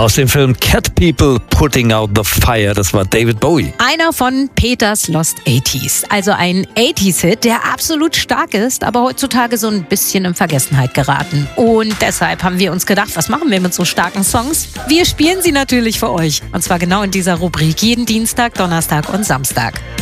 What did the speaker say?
Aus dem Film Cat People Putting Out the Fire, das war David Bowie. Einer von Peters Lost 80s. Also ein 80s-Hit, der absolut stark ist, aber heutzutage so ein bisschen in Vergessenheit geraten. Und deshalb haben wir uns gedacht, was machen wir mit so starken Songs? Wir spielen sie natürlich für euch. Und zwar genau in dieser Rubrik jeden Dienstag, Donnerstag und Samstag.